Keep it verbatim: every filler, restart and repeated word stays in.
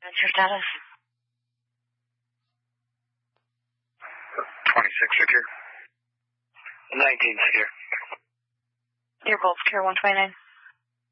What's your status? twenty-six secure. nineteen secure. You're both secure, one twenty-nine.